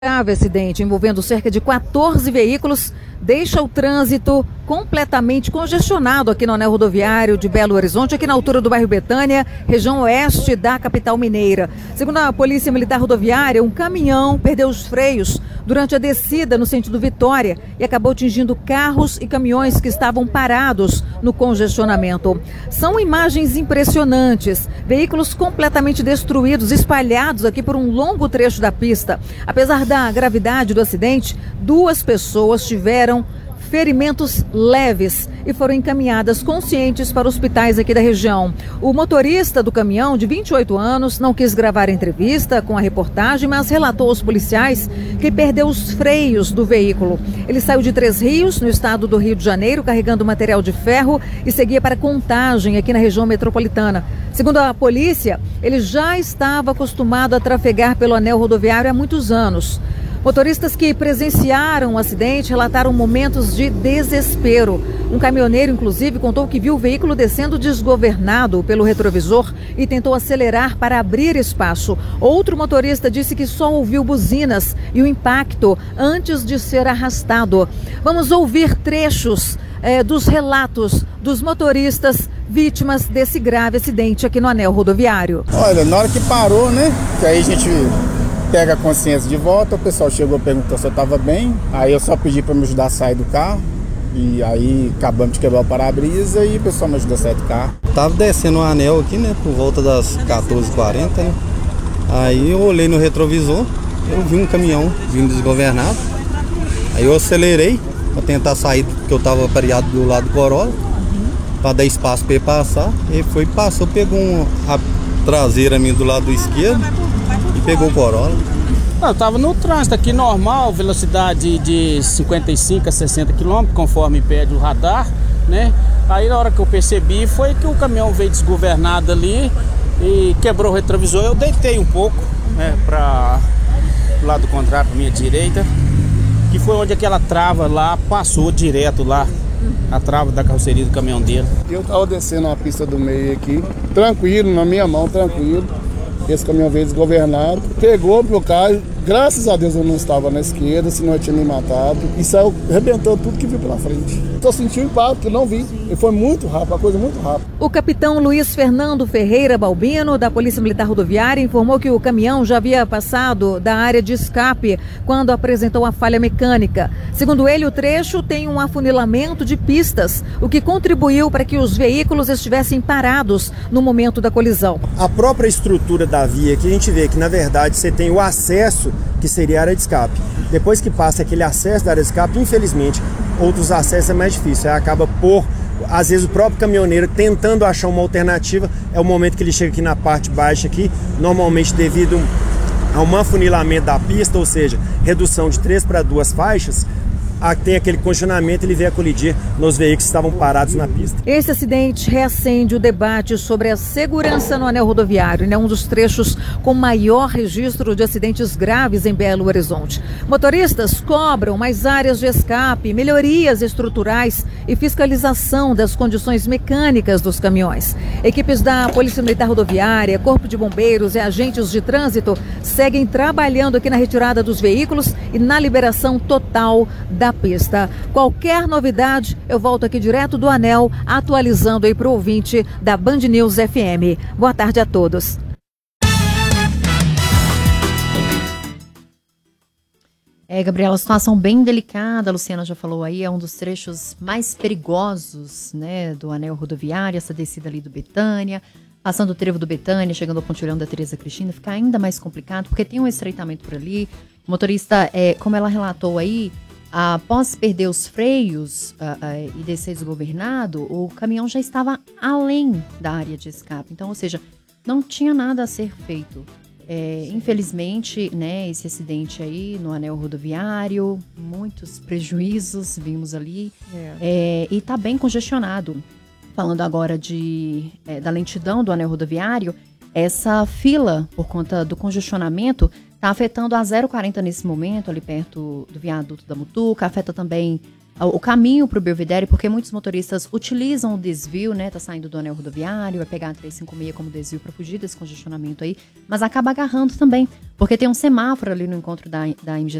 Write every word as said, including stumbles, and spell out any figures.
Grave acidente envolvendo cerca de quatorze veículos deixa o trânsito completamente congestionado aqui no anel rodoviário de Belo Horizonte, aqui na altura do bairro Betânia, região oeste da capital mineira. Segundo a Polícia Militar Rodoviária, um caminhão perdeu os freios durante a descida no sentido Vitória e acabou atingindo carros e caminhões que estavam parados no congestionamento. São imagens impressionantes, veículos completamente destruídos, espalhados aqui por um longo trecho da pista. Apesar da gravidade do acidente, duas pessoas tiveram ferimentos leves e foram encaminhadas conscientes para hospitais aqui da região. O motorista do caminhão, de vinte e oito anos, não quis gravar a entrevista com a reportagem, mas relatou aos policiais que perdeu os freios do veículo. Ele saiu de Três Rios, no estado do Rio de Janeiro, carregando material de ferro e seguia para Contagem, aqui na região metropolitana. Segundo a polícia, ele já estava acostumado a trafegar pelo anel rodoviário há muitos anos. Motoristas que presenciaram o acidente relataram momentos de desespero. Um caminhoneiro, inclusive, contou que viu o veículo descendo desgovernado pelo retrovisor e tentou acelerar para abrir espaço. Outro motorista disse que só ouviu buzinas e o impacto antes de ser arrastado. Vamos ouvir trechos eh, dos relatos dos motoristas vítimas desse grave acidente aqui no anel rodoviário. Olha, na hora que parou, né? Que aí a gente pega a consciência de volta, o pessoal chegou e perguntou se eu estava bem, aí eu só pedi para me ajudar a sair do carro, e aí acabamos de quebrar o para-brisa e o pessoal me ajudou a sair do carro. Tava descendo o anel aqui, né, por volta das quatorze e quarenta, né, aí eu olhei no retrovisor, eu vi um caminhão vindo desgovernado, aí eu acelerei para tentar sair, porque eu tava pareado do lado do Corolla, para dar espaço para ele passar, ele foi, passou, pegou um, a traseira minha do lado esquerdo, e pegou o Corolla. Eu estava no trânsito aqui normal, velocidade de cinquenta e cinco a sessenta quilômetros, conforme pede o radar, né? Aí na hora que eu percebi foi que o caminhão veio desgovernado ali e quebrou o retrovisor. Eu deitei um pouco, né, para o lado contrário, para minha direita, que foi onde aquela trava lá passou direto lá, a trava da carroceria do caminhão dele. Eu estava descendo a pista do meio aqui, tranquilo, na minha mão, tranquilo. Esse caminhão veio desgovernado, pegou meu carro, graças a Deus eu não estava na esquerda, senão eu tinha me matado, e saiu arrebentando tudo que viu pela frente. Só senti o impacto, que eu não vi, e foi muito rápido, uma coisa muito rápida. O capitão Luiz Fernando Ferreira Balbino, da Polícia Militar Rodoviária, informou que o caminhão já havia passado da área de escape quando apresentou a falha mecânica. Segundo ele, o trecho tem um afunilamento de pistas, o que contribuiu para que os veículos estivessem parados no momento da colisão. A própria estrutura da via que a gente vê que, na verdade, você tem o acesso, que seria a área de escape. Depois que passa aquele acesso da área de escape, infelizmente, outros acessos é mais difícil. Aí acaba por, às vezes, o próprio caminhoneiro tentando achar uma alternativa. É o momento que ele chega aqui na parte baixa aqui, normalmente devido a um afunilamento da pista, ou seja, redução de três para duas faixas, tem aquele congestionamento, ele veio a colidir nos veículos que estavam parados na pista. Esse acidente reacende o debate sobre a segurança no anel rodoviário, né? Um dos trechos com maior registro de acidentes graves em Belo Horizonte. Motoristas cobram mais áreas de escape, melhorias estruturais e fiscalização das condições mecânicas dos caminhões. Equipes da Polícia Militar Rodoviária, Corpo de Bombeiros e agentes de trânsito seguem trabalhando aqui na retirada dos veículos e na liberação total da pista. Qualquer novidade, eu volto aqui direto do anel, atualizando aí para o ouvinte da Band News F M. Boa tarde a todos. É, Gabriela, situação bem delicada, a Luciana já falou aí, é um dos trechos mais perigosos, né, do anel rodoviário, essa descida ali do Betânia, passando o trevo do Betânia, chegando ao pontilhão da Teresa Cristina, fica ainda mais complicado, porque tem um estreitamento por ali. O motorista, é, como ela relatou aí, após perder os freios uh, uh, e descer desgovernado, o caminhão já estava além da área de escape. Então, ou seja, não tinha nada a ser feito. É, infelizmente, né, esse acidente aí no anel rodoviário, muitos prejuízos vimos ali, é. É, e está bem congestionado. Falando agora de, é, da lentidão do anel rodoviário, essa fila, por conta do congestionamento, está afetando a zero quarenta nesse momento, ali perto do viaduto da Mutuca, afeta também o caminho para o Belvedere, porque muitos motoristas utilizam o desvio, né? Tá saindo do anel rodoviário, vai pegar a trezentos e cinquenta e seis como desvio para fugir desse congestionamento aí, mas acaba agarrando também, porque tem um semáforo ali no encontro da, da M G